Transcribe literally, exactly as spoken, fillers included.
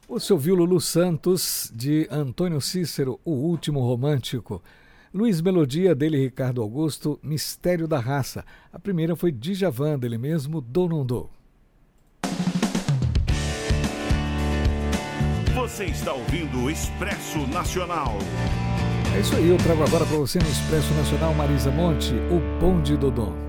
Você ouviu Lulu Santos, de Antônio Cícero, O Último Romântico. Luiz Melodia, dele Ricardo Augusto, Mistério da Raça. A primeira foi Djavan, dele mesmo, Dou Não Dou. Você está ouvindo o Expresso Nacional. É isso aí, eu trago agora para você no Expresso Nacional, Marisa Monte, o Bonde Dodô.